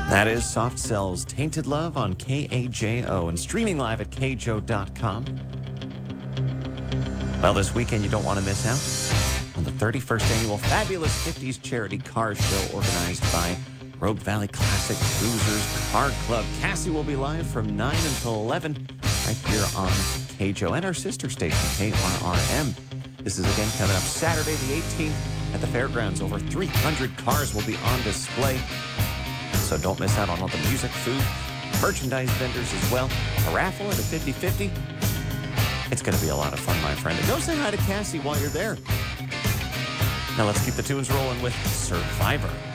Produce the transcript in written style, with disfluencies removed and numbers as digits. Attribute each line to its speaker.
Speaker 1: That is Soft Cell's Tainted Love on KAJO and streaming live at kjo.com. Well, this weekend you don't want to miss out on the 31st annual Fabulous 50s Charity Car Show organized by Rogue Valley Classic Cruisers Car Club. Cassie will be live from 9 until 11 right here on KJO and our sister station, KRRM. This is again coming up Saturday the 18th at the fairgrounds. Over 300 cars will be on display. So don't miss out on all the music, food, merchandise vendors as well. A raffle and a 50-50. It's going to be a lot of fun, my friend. And go say hi to Cassie while you're there. Now let's keep the tunes rolling with Survivor.